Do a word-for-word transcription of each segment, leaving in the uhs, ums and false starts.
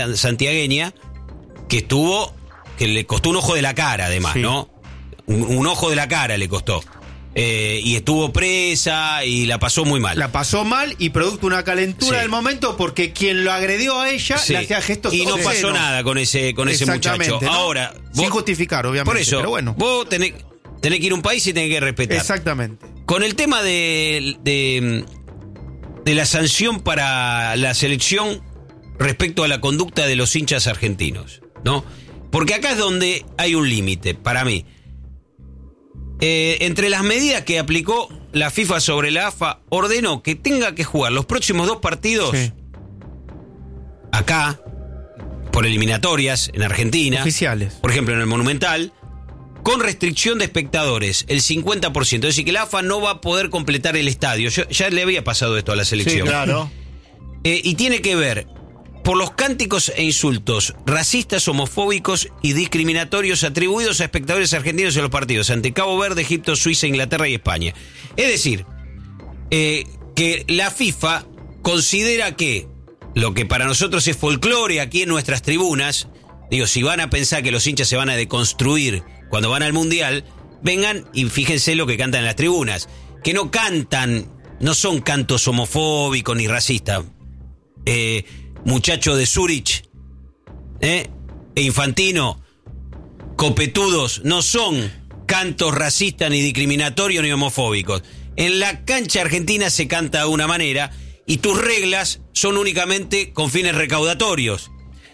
santiagueña que estuvo, que le costó un ojo de la cara además, sí. ¿no? Un, un ojo de la cara le costó. Eh, y estuvo presa y la pasó muy mal. La pasó mal y producto una calentura sí. del momento porque quien lo agredió a ella sí. le hacía gestos y no obscenos. pasó nada con ese con ese muchacho. ¿no? Ahora, sin vos, justificar, obviamente. Por eso, pero bueno. vos tenés, tenés que ir a un país y tenés que respetar. Exactamente. Con el tema de, de, de la sanción para la selección respecto a la conducta de los hinchas argentinos, ¿no? Porque acá es donde hay un límite, para mí. Eh, entre las medidas que aplicó la FIFA sobre la A F A, ordenó que tenga que jugar los próximos dos partidos sí. acá, por eliminatorias, en Argentina. Oficiales. Por ejemplo, en el Monumental, con restricción de espectadores, el cincuenta por ciento. Es decir, que la A F A no va a poder completar el estadio. Yo, ya le había pasado esto a la selección. Sí, claro. Eh, y tiene que ver por los cánticos e insultos racistas, homofóbicos y discriminatorios atribuidos a espectadores argentinos en los partidos ante Cabo Verde, Egipto, Suiza, Inglaterra y España. Es decir, eh, que la FIFA considera que lo que para nosotros es folclore aquí en nuestras tribunas, digo, si van a pensar que los hinchas se van a deconstruir cuando van al Mundial, vengan y fíjense lo que cantan en las tribunas, que no cantan, no son cantos homofóbicos ni racistas. Eh... Muchacho de Zurich, ¿eh? e Infantino, copetudos, no son cantos racistas, ni discriminatorios, ni homofóbicos. En la cancha argentina se canta de una manera y tus reglas son únicamente con fines recaudatorios.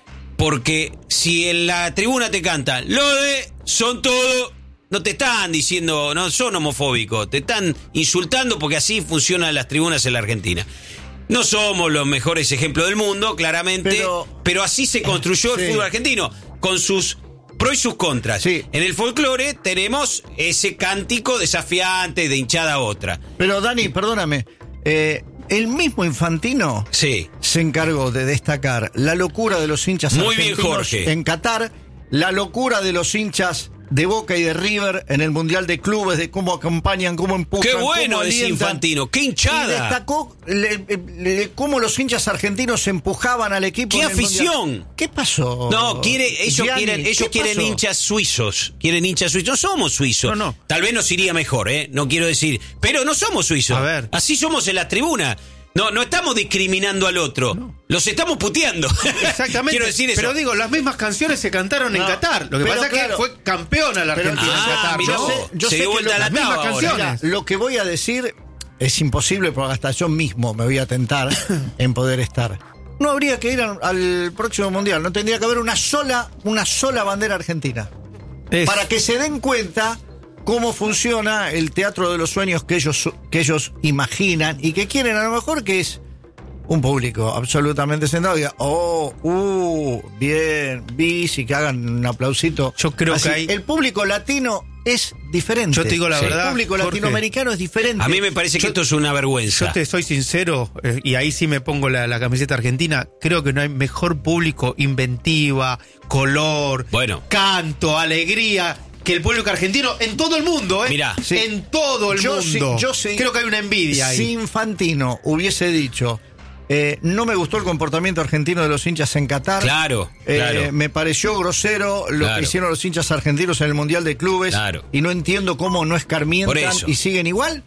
Porque si en la tribuna te cantan, lo de son todo, no te están diciendo, no son homofóbicos, te están insultando porque así funcionan las tribunas en la Argentina. No somos los mejores ejemplos del mundo, claramente, pero, pero así se construyó sí. el fútbol argentino, con sus pros y sus contras. Sí. En el folclore tenemos ese cántico desafiante de hinchada a otra. Pero Dani, perdóname, eh, el mismo Infantino sí. se encargó de destacar la locura de los hinchas Muy argentinos bien, Jorge. en Qatar, la locura de los hinchas de Boca y de River en el Mundial de Clubes, de cómo acompañan, cómo empujan. ¡Qué bueno cómo es Infantino! ¡Qué hinchada! Y destacó le, le, cómo los hinchas argentinos empujaban al equipo. ¡Qué en el afición! Mundial. ¿Qué pasó? No, quiere, ellos Gianni, quieren, ellos quieren pasó? hinchas suizos. Quieren hinchas suizos. No somos suizos. No, no. Tal vez nos iría mejor, ¿eh? No quiero decir. Pero no somos suizos. A ver. Así somos en la tribuna. No, no estamos discriminando al otro. No. Los estamos puteando. Exactamente. Quiero decir eso. Pero digo, las mismas canciones se cantaron no, en Qatar. Lo que pasa claro, es que fue campeona la Argentina pero, en ah, Qatar. Mirá, yo sé, yo se sé dio que vuelta lo, la las mismas taba canciones. Lo que voy a decir es imposible porque hasta yo mismo me voy a tentar en poder estar. No habría que ir al, al próximo Mundial. No tendría que haber una sola, una sola bandera argentina. Es... Para que se den cuenta cómo funciona el teatro de los sueños que ellos, que ellos imaginan y que quieren a lo mejor, que es un público absolutamente sentado y diga, oh, uh, bien, bis, y que hagan un aplausito. Yo creo así. que hay... El público latino es diferente. Yo te digo la sí. verdad, El público Jorge, latinoamericano es diferente. A mí me parece que yo, esto es una vergüenza. Yo te soy sincero, eh, y ahí sí me pongo la, la camiseta argentina, creo que no hay mejor público, inventiva, color, bueno. canto, alegría, que el público argentino en todo el mundo, ¿eh? Mirá, sí. En todo el yo mundo. Sí, yo sí, creo que hay una envidia ahí. Si Infantino hubiese dicho... Eh, no me gustó el comportamiento argentino de los hinchas en Qatar. Claro, eh, claro. Me pareció grosero lo claro. que hicieron los hinchas argentinos en el Mundial de Clubes. Claro. Y no entiendo cómo no escarmientan y siguen igual.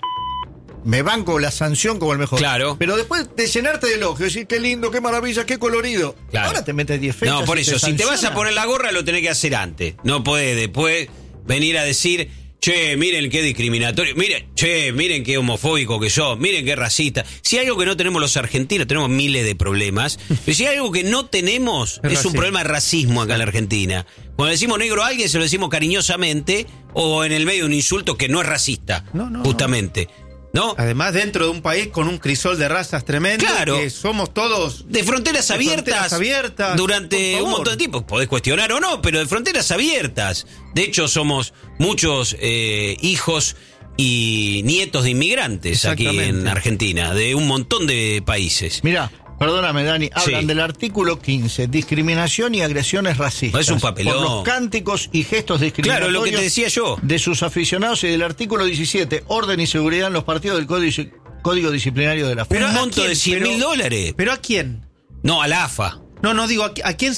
Me banco la sanción como el mejor. Claro. Pero después de llenarte de elogios, decir qué lindo, qué maravilla, qué colorido. Claro. Ahora te metes diez fechas. No, por eso, te si te vas a poner la gorra, lo tenés que hacer antes. No podés después venir a decir, che, miren qué discriminatorio, miren, che, miren qué homofóbico que sos, miren qué racista. Si hay algo que no tenemos los argentinos, tenemos miles de problemas, pero si hay algo que no tenemos, es, es un problema de racismo acá en la Argentina. Cuando decimos negro a alguien, se lo decimos cariñosamente o en el medio de un insulto que no es racista, no, no, justamente. ¿No? Además, dentro de un país con un crisol de razas tremendo, claro, que somos todos de fronteras de abiertas, fronteras abiertas durante un montón de tiempo. Podés cuestionar o no, pero de fronteras abiertas. De hecho, somos muchos eh, hijos y nietos de inmigrantes aquí en Argentina, de un montón de países. Mirá, perdóname, Dani, hablan sí. del artículo quince, discriminación y agresiones racistas. Es un papelón. Por los cánticos y gestos discriminatorios. Claro, lo que te decía yo. De sus aficionados, y del artículo diecisiete, orden y seguridad en los partidos del Código, código Disciplinario de la FIFA. Pero un monto de cien mil dólares. ¿Pero a quién? No, a la A F A. No, no digo, ¿a, a quién